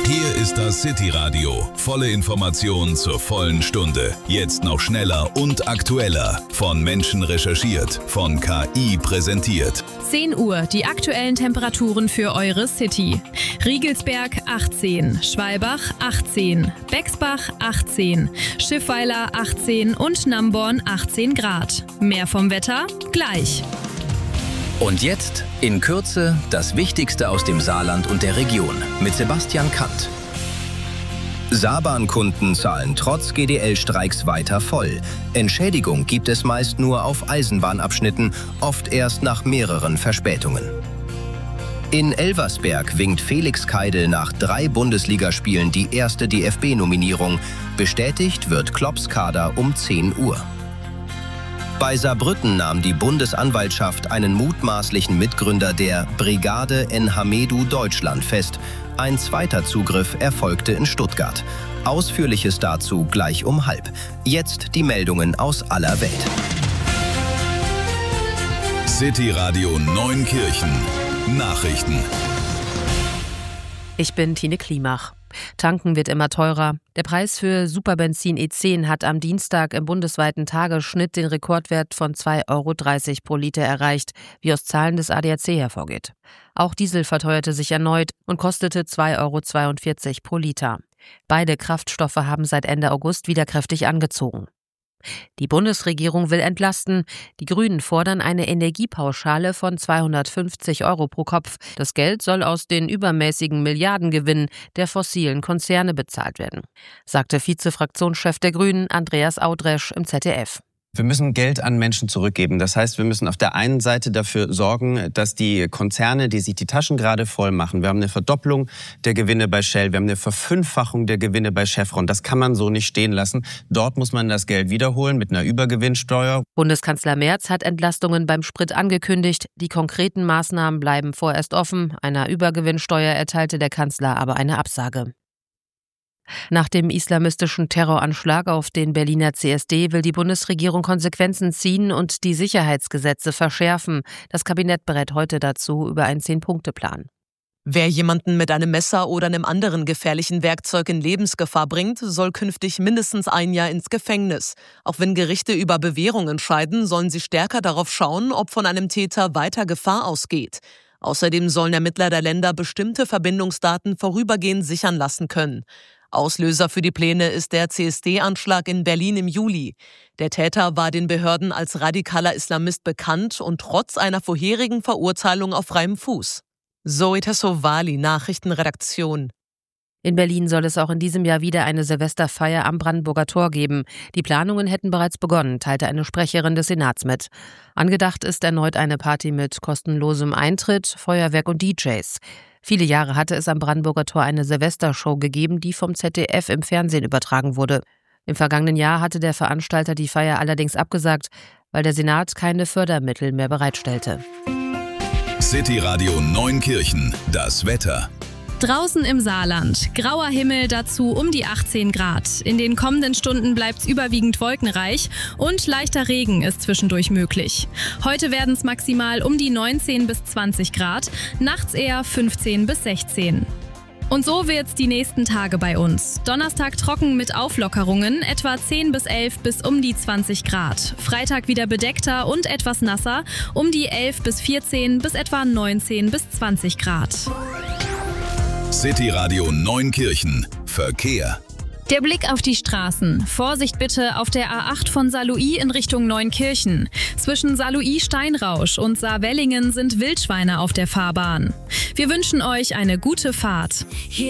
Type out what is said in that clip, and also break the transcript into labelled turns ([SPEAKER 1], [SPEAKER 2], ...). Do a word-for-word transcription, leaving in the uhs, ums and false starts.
[SPEAKER 1] Hier ist das City Radio. Volle Information zur vollen Stunde. Jetzt noch schneller und aktueller. Von Menschen recherchiert, von K I präsentiert.
[SPEAKER 2] zehn Uhr, die aktuellen Temperaturen für eure City. Riegelsberg achtzehn, Schwalbach achtzehn, Bexbach achtzehn, Schiffweiler achtzehn und Namborn achtzehn Grad. Mehr vom Wetter gleich.
[SPEAKER 3] Und jetzt in Kürze das Wichtigste aus dem Saarland und der Region mit Sebastian Kant. Saarbahn-Kunden zahlen trotz G D L-Streiks weiter voll. Entschädigung gibt es meist nur auf Eisenbahnabschnitten, oft erst nach mehreren Verspätungen. In Elversberg winkt Felix Keidel nach drei Bundesligaspielen die erste D F B-Nominierung. Bestätigt wird Klopps Kader um zehn Uhr. Bei Saarbrücken nahm die Bundesanwaltschaft einen mutmaßlichen Mitgründer der Brigade Enhamedu Deutschland fest. Ein zweiter Zugriff erfolgte in Stuttgart. Ausführliches dazu gleich um halb. Jetzt die Meldungen aus aller Welt.
[SPEAKER 1] City Radio Neunkirchen. Nachrichten.
[SPEAKER 4] Ich bin Tine Klimach. Tanken wird immer teurer. Der Preis für Superbenzin E zehn hat am Dienstag im bundesweiten Tagesschnitt den Rekordwert von zwei Euro dreißig pro Liter erreicht, wie aus Zahlen des A D A C hervorgeht. Auch Diesel verteuerte sich erneut und kostete zwei Euro zweiundvierzig pro Liter. Beide Kraftstoffe haben seit Ende August wieder kräftig angezogen. Die Bundesregierung will entlasten. Die Grünen fordern eine Energiepauschale von zweihundertfünfzig Euro pro Kopf. Das Geld soll aus den übermäßigen Milliardengewinnen der fossilen Konzerne bezahlt werden, sagte Vizefraktionschef der Grünen Andreas Audresch im Z D F.
[SPEAKER 5] Wir müssen Geld an Menschen zurückgeben. Das heißt, wir müssen auf der einen Seite dafür sorgen, dass die Konzerne, die sich die Taschen gerade voll machen, wir haben eine Verdopplung der Gewinne bei Shell, wir haben eine Verfünffachung der Gewinne bei Chevron. Das kann man so nicht stehen lassen. Dort muss man das Geld wiederholen mit einer Übergewinnsteuer.
[SPEAKER 4] Bundeskanzler Merz hat Entlastungen beim Sprit angekündigt. Die konkreten Maßnahmen bleiben vorerst offen. Einer Übergewinnsteuer erteilte der Kanzler aber eine Absage. Nach dem islamistischen Terroranschlag auf den Berliner C S D will die Bundesregierung Konsequenzen ziehen und die Sicherheitsgesetze verschärfen. Das Kabinett berät heute dazu über einen Zehn-Punkte-Plan.
[SPEAKER 6] Wer jemanden mit einem Messer oder einem anderen gefährlichen Werkzeug in Lebensgefahr bringt, soll künftig mindestens ein Jahr ins Gefängnis. Auch wenn Gerichte über Bewährung entscheiden, sollen sie stärker darauf schauen, ob von einem Täter weiter Gefahr ausgeht. Außerdem sollen Ermittler der Länder bestimmte Verbindungsdaten vorübergehend sichern lassen können. Auslöser für die Pläne ist der C S D-Anschlag in Berlin im Juli. Der Täter war den Behörden als radikaler Islamist bekannt und trotz einer vorherigen Verurteilung auf freiem Fuß. Zoe Tassovali, Nachrichtenredaktion.
[SPEAKER 4] In Berlin soll es auch in diesem Jahr wieder eine Silvesterfeier am Brandenburger Tor geben. Die Planungen hätten bereits begonnen, teilte eine Sprecherin des Senats mit. Angedacht ist erneut eine Party mit kostenlosem Eintritt, Feuerwerk und D Js. Viele Jahre hatte es am Brandenburger Tor eine Silvestershow gegeben, die vom Z D F im Fernsehen übertragen wurde. Im vergangenen Jahr hatte der Veranstalter die Feier allerdings abgesagt, weil der Senat keine Fördermittel mehr bereitstellte.
[SPEAKER 1] City Radio Neunkirchen. Das Wetter.
[SPEAKER 2] Draußen im Saarland. Grauer Himmel, dazu um die achtzehn Grad. In den kommenden Stunden bleibt es überwiegend wolkenreich und leichter Regen ist zwischendurch möglich. Heute werden es maximal um die neunzehn bis zwanzig Grad, nachts eher fünfzehn bis sechzehn. Und so wird's die nächsten Tage bei uns. Donnerstag trocken mit Auflockerungen, etwa zehn bis elf bis um die zwanzig Grad. Freitag wieder bedeckter und etwas nasser, um die elf bis vierzehn bis etwa neunzehn bis zwanzig Grad.
[SPEAKER 1] City Radio Neunkirchen. Verkehr.
[SPEAKER 2] Der Blick auf die Straßen. Vorsicht bitte auf der A acht von Saarlouis in Richtung Neunkirchen. Zwischen Saarlouis-Steinrausch und Saarwellingen sind Wildschweine auf der Fahrbahn. Wir wünschen euch eine gute Fahrt.